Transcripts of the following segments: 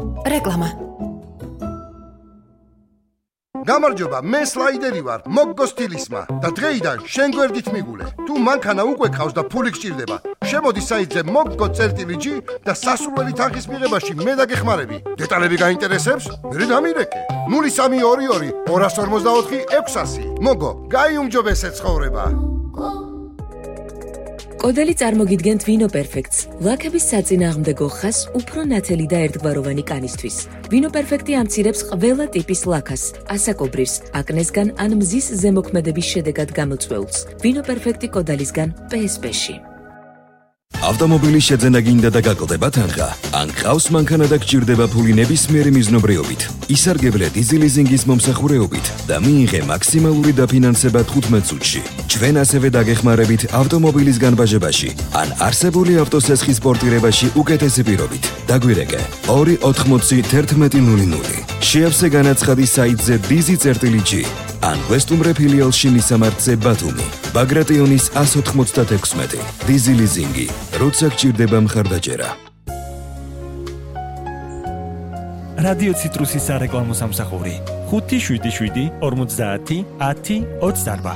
რეკლამა. გამარჯობა, მე სლაიდერი ვარ, მოგგო სტილისმა და დღეიდან შენ გვერდით მიგულე. თუ მანქანა უკვე ყავს და ფული გჭირდება, შემოდი საიტზე moggo.gi და სასურველი თანხის მიღებაში მე დაგეხმარები. დეტალები გაინტერესებს? მე დამირეკე. 0322 254 600. მოგო, გაიუმჯობესე ცხოვრება. კოდელი წარმოგიდგენთ ვინო პერფექტს, ლაქების საწინააღმდეგო ხას უფრო ნათელი და ერთგვაროვანი კანისთვის. ვინო პერფექტი ამცირებს ყველა ტიპის ლაქას, ასაკობრირს, აკნესგან ან მზის ზემოქმედების შედეგად გამოწვეულს. ვინო პერფექტი კოდალისგან PSP-ში. ავტომობილის შეძენა გინდა და გაკლდება თანხა, ან ყავს მანქანა და გჭირდება ფული ნებისმიერი მიზნობრიობით. ისარგებლე დიზელიზინგის მომსახურეობით და მიიღე მაქსიმალური დაფინანსება 15 წუთში. ჩვენ ასევე დაგეხმარებით ავტომობილის განბაჟებაში, ან არსებული ავტოსესხის პორტირებაში უკეთესი პირობით. დაგვირეკე 2801100. შეავსე განაცხადი საიტზე dizi.gi ან ვესტუმრე ფილიალში მისამართზე ბათუმი. ბაგრატიონის 196. დიზელიზინგი. როცა გჭირდება მხარდაჭერა. რადიო ციტრუსის სარეკლამო სამსახური 577 50 10 24.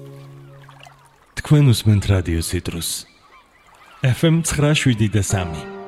თქვენ უსმენთ რადიო ციტრუს FM 97.3.